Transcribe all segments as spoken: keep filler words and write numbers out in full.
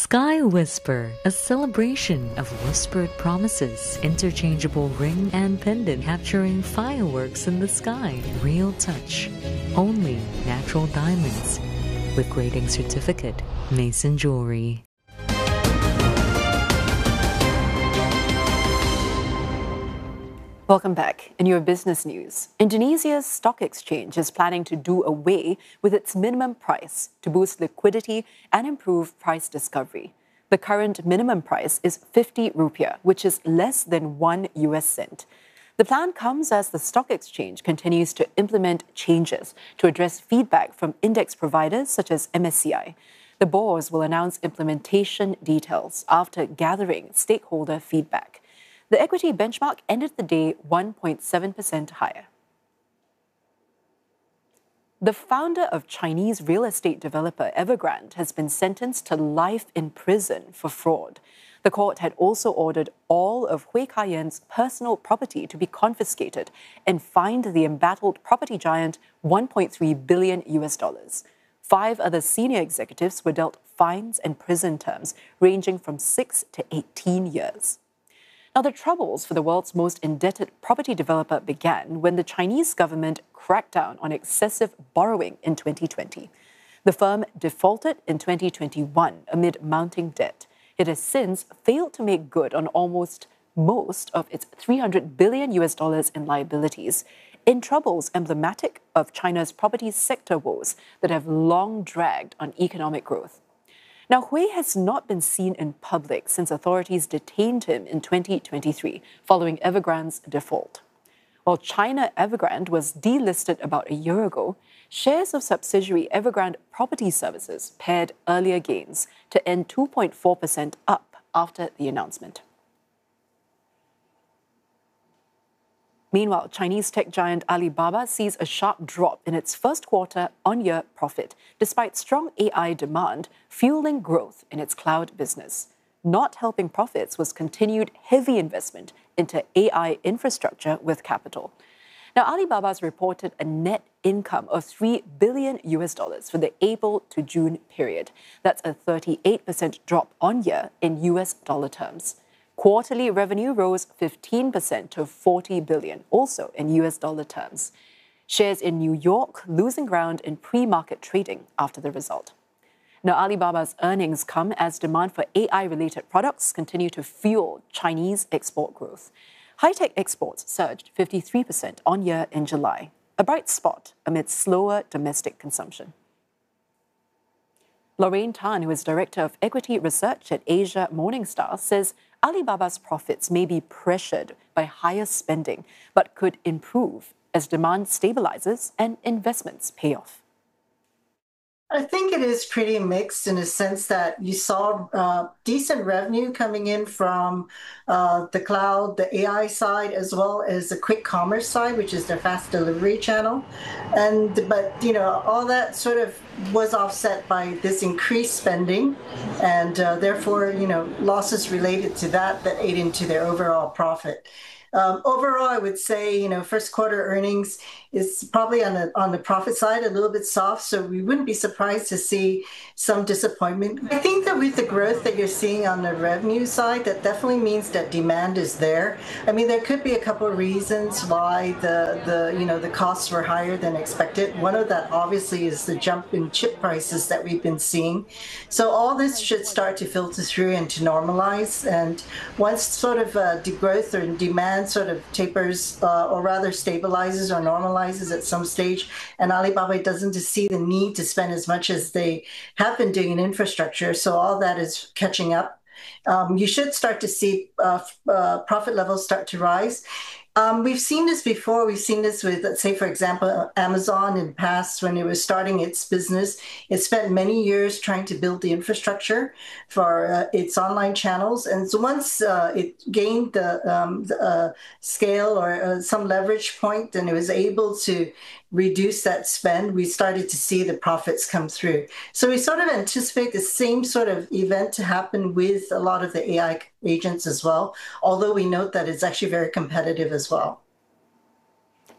Sky Whisper, a celebration of whispered promises, interchangeable ring and pendant capturing fireworks in the sky, real touch, only natural diamonds, with grading certificate, Mason Jewelry. Welcome back. In your business news, Indonesia's stock exchange is planning to do away with its minimum price to boost liquidity and improve price discovery. The current minimum price is fifty rupiah, which is less than one U S cent. The plan comes as the stock exchange continues to implement changes to address feedback from index providers such as M S C I. The boards will announce implementation details after gathering stakeholder feedback. The equity benchmark ended the day one point seven percent higher. The founder of Chinese real estate developer Evergrande has been sentenced to life in prison for fraud. The court had also ordered all of Hui Ka-Yan's personal property to be confiscated and fined the embattled property giant one point three billion U S dollars. Five other senior executives were dealt fines and prison terms ranging from six to eighteen years. Now, the troubles for the world's most indebted property developer began when the Chinese government cracked down on excessive borrowing in twenty twenty. The firm defaulted in twenty twenty-one amid mounting debt. It has since failed to make good on almost most of its three hundred billion U S dollars in liabilities, in troubles emblematic of China's property sector woes that have long dragged on economic growth. Now, Hui has not been seen in public since authorities detained him in twenty twenty-three following Evergrande's default. While China Evergrande was delisted about a year ago, shares of subsidiary Evergrande Property Services paired earlier gains to end two point four percent up after the announcement. Meanwhile, Chinese tech giant Alibaba sees a sharp drop in its first quarter on-year profit, despite strong A I demand fueling growth in its cloud business. Not helping profits was continued heavy investment into A I infrastructure with capital. Now, Alibaba's reported a net income of three billion U S dollars for the April to June period. That's a thirty-eight percent drop on year in U S dollar terms. Quarterly revenue rose fifteen percent to forty billion dollars, also in U S dollar terms. Shares in New York losing ground in pre-market trading after the result. Now, Alibaba's earnings come as demand for A I-related products continue to fuel Chinese export growth. High-tech exports surged fifty-three percent on year in July, a bright spot amid slower domestic consumption. Lorraine Tan, who is Director of Equity Research at Asia Morningstar, says Alibaba's profits may be pressured by higher spending, but could improve as demand stabilizes and investments pay off. I think it is pretty mixed in a sense that you saw uh, decent revenue coming in from uh, the cloud, the A I side, as well as the quick commerce side, which is their fast delivery channel. And but you know all that sort of was offset by this increased spending, and uh, therefore you know losses related to that that ate into their overall profit. Um, overall, I would say, you know, first quarter earnings is probably on the on the profit side a little bit soft, so we wouldn't be surprised to see some disappointment. I think that with the growth that you're seeing on the revenue side, that definitely means that demand is there. I mean, there could be a couple of reasons why the the you know the costs were higher than expected. One of that obviously is the jump in chip prices that we've been seeing. So all this should start to filter through and to normalize. And once sort of uh, degrowth or demand sort of tapers uh, or rather stabilizes or normalizes at some stage, and Alibaba doesn't see the need to spend as much as they have been doing in infrastructure, so all that is catching up. Um, you should start to see uh, uh, profit levels start to rise. Um, we've seen this before. We've seen this with, let's say, for example, Amazon in the past when it was starting its business. It spent many years trying to build the infrastructure for uh, its online channels. And so once uh, it gained the, um, the uh, scale or uh, some leverage point and it was able to reduce that spend, we started to see the profits come through. So we sort of anticipate the same sort of event to happen with a lot of the A I agents as well, although we note that it's actually very competitive as well.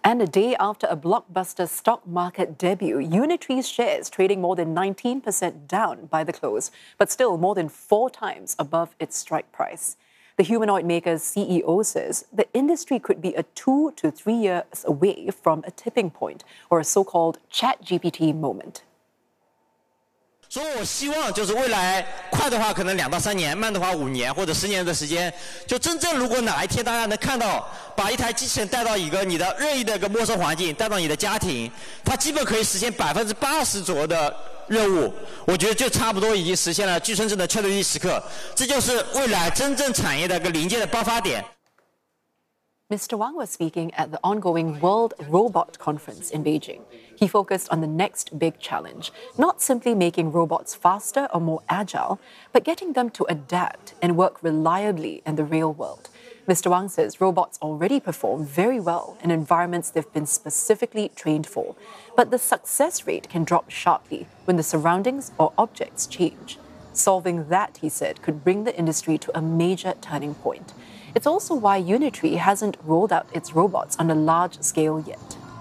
And a day after a blockbuster stock market debut, Unitree's shares trading more than nineteen percent down by the close, but still more than four times above its strike price. The humanoid maker's C E O says the industry could be a two to three years away from a tipping point, or a so-called ChatGPT moment. 所以我希望就是未来快的话可能两到三年，慢的话五年或者十年的时间，就真正如果哪一天大家能看到，把一台机器人带到一个你的任意的一个陌生环境，带到你的家庭，它基本可以实现百分之八十左右的任务，我觉得就差不多已经实现了具身证的确定时刻，这就是未来真正产业的一个临界的爆发点。 Mister Wang was speaking at the ongoing World Robot Conference in Beijing. He focused on the next big challenge, not simply making robots faster or more agile, but getting them to adapt and work reliably in the real world. Mister Wang says robots already perform very well in environments they've been specifically trained for, but the success rate can drop sharply when the surroundings or objects change. Solving that, he said, could bring the industry to a major turning point. It's also why Unitree hasn't rolled out its robots on a large scale yet.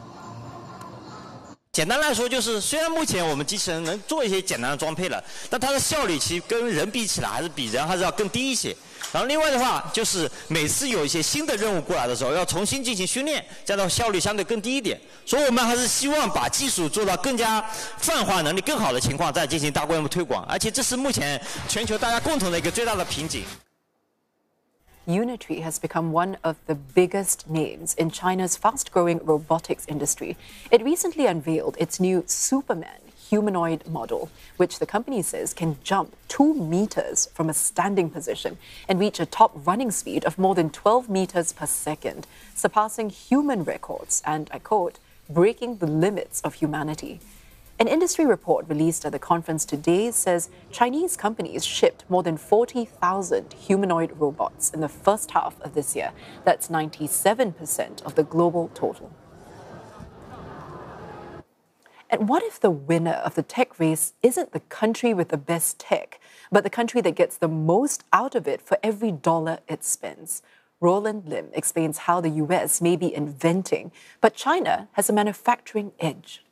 简单来说，就是虽然目前我们机器人能做一些简单的装配了，但它的效率其实跟人比起来，还是比人还是要更低一些。然后另外的话，就是每次有一些新的任务过来的时候，要重新进行训练，这样的效率相对更低一点。所以我们还是希望把技术做到更加泛化能力更好的情况，再进行大规模推广。而且这是目前全球大家共同的一个最大的瓶颈。 Unitree has become one of the biggest names in China's fast-growing robotics industry. It recently unveiled its new Superman humanoid model, which the company says can jump two meters from a standing position and reach a top running speed of more than twelve meters per second, surpassing human records and, I quote, breaking the limits of humanity. An industry report released at the conference today says Chinese companies shipped more than forty thousand humanoid robots in the first half of this year. That's ninety-seven percent of the global total. And what if the winner of the tech race isn't the country with the best tech, but the country that gets the most out of it for every dollar it spends? Roland Lim explains how the U S may be inventing, but China has a manufacturing edge.